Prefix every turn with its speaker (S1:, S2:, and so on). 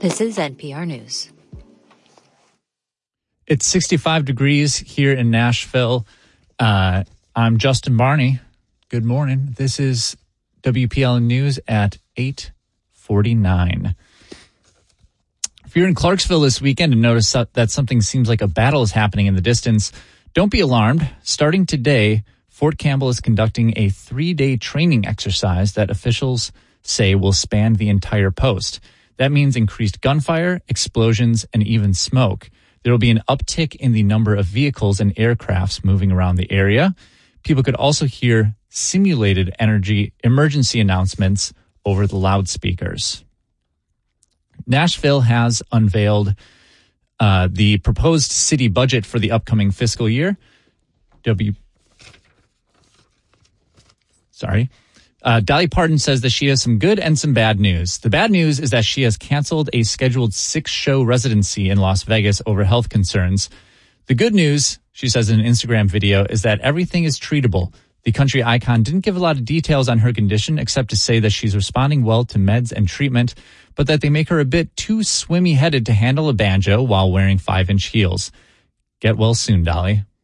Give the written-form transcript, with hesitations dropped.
S1: This is NPR News.
S2: It's 65 degrees here in Nashville. I'm Justin Barney. Good morning. This is WPLN News at 8:49. If you're in Clarksville this weekend and notice that something seems like a battle is happening in the distance, don't be alarmed. Starting today, Fort Campbell is conducting a 3-day training exercise that officials say will span the entire post. That means increased gunfire, explosions, and even smoke. There will be an uptick in the number of vehicles and aircrafts moving around the area. People could also hear simulated energy emergency announcements over the loudspeakers. Nashville has unveiled the proposed city budget for the upcoming fiscal year. Dolly Parton says that she has some good and some bad news. The bad news is that she has canceled a scheduled 6-show residency in Las Vegas over health concerns. The good news, she says in an Instagram video, is that everything is treatable. The country icon didn't give a lot of details on her condition except to say that she's responding well to meds and treatment, but that they make her a bit too swimmy-headed to handle a banjo while wearing 5-inch heels. Get well soon, Dolly.